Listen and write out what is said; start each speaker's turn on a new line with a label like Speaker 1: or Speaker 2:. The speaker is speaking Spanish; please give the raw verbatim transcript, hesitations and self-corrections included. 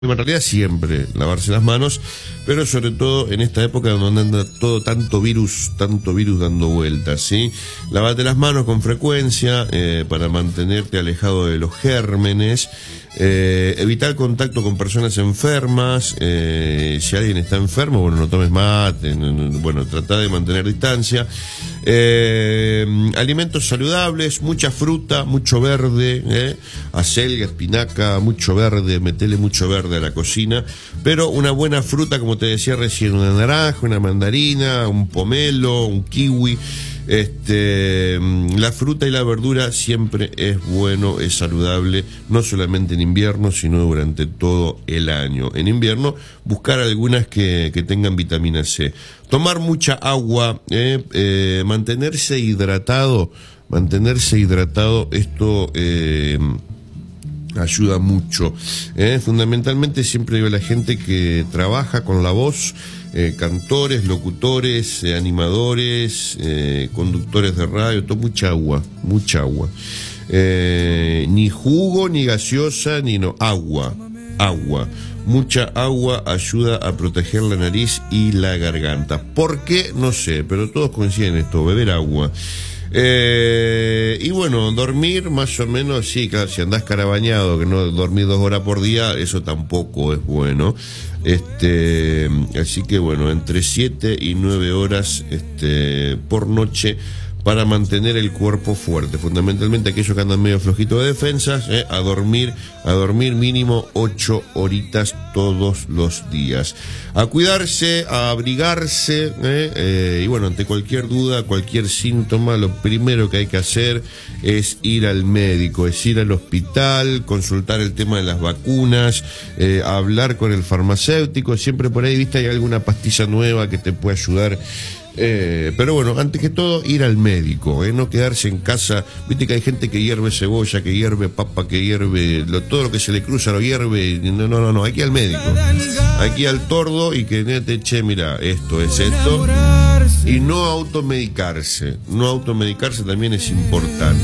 Speaker 1: En realidad siempre lavarse las manos, pero sobre todo en esta época donde anda todo tanto virus, tanto virus dando vueltas, ¿sí? Lavate las manos con frecuencia eh, para mantenerte alejado de los gérmenes, eh, evitar contacto con personas enfermas, eh, si alguien está enfermo, bueno, no tomes mate, no, no, bueno, trata de mantener distancia, eh, alimentos saludables, mucha fruta, mucho verde, eh, acelga, espinaca, mucho verde, metele mucho verde a la cocina, pero una buena fruta, como te decía recién, una naranja, una mandarina, un pomelo, un kiwi. Este, la fruta y la verdura siempre es bueno, es saludable, no solamente en invierno, sino durante todo el año. En invierno, buscar algunas que, que tengan vitamina C. Tomar mucha agua, eh, eh, mantenerse hidratado, mantenerse hidratado, esto eh, ayuda mucho. Eh, fundamentalmente siempre digo a la gente que trabaja con la voz, eh, cantores, locutores, eh, animadores, eh, conductores de radio, todo, mucha agua, mucha agua. Eh, ni jugo, ni gaseosa, ni no, agua, agua. Mucha agua ayuda a proteger la nariz y la garganta. ¿Por qué? No sé, pero todos coinciden en esto, beber agua. Eh, y bueno, dormir más o menos, sí, claro, si andás carabañado, que no dormís dos horas por día, eso tampoco es bueno. Este, así que bueno, entre siete y nueve horas este, por noche para mantener el cuerpo fuerte. Fundamentalmente aquellos que andan medio flojitos de defensas, eh, a dormir, a dormir mínimo ocho horitas todos los días. A cuidarse, a abrigarse, eh, eh, y bueno, ante cualquier duda, cualquier síntoma, lo primero que hay que hacer es ir al médico, es ir al hospital, consultar el tema de las vacunas, eh, hablar con el farmacéutico. Siempre por ahí, viste, hay alguna pastilla nueva que te puede ayudar. Eh, pero bueno, antes que todo, ir al médico, eh, no quedarse en casa. Viste que hay gente que hierve cebolla, que hierve papa, que hierve lo, todo lo que se le cruza lo hierve. No, no, no, no, hay que ir al médico, hay que ir al tordo y que te che, mira, esto es esto. Y no automedicarse, no automedicarse también es importante.